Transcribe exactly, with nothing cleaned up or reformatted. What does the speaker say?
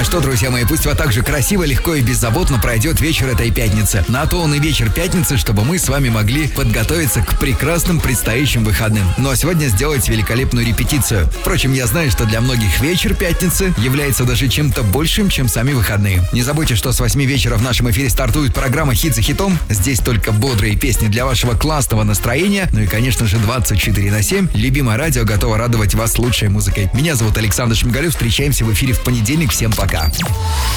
А что, друзья мои, пусть вот так же красиво, легко и беззаботно пройдет вечер этой пятницы. На то он и вечер пятницы, чтобы мы с вами могли подготовиться к прекрасным предстоящим выходным. Ну а сегодня сделать великолепную репетицию. Впрочем, я знаю, что для многих вечер пятницы является даже чем-то большим, чем сами выходные. Не забудьте, что с восьми вечера в нашем эфире стартует программа «Хит за хитом». Здесь только бодрые песни для вашего классного настроения. Ну и, конечно же, двадцать четыре на семь. Любимое радио готово радовать вас лучшей музыкой. Меня зовут Александр Шмигалев. Встречаемся в эфире в понедельник. Всем пока.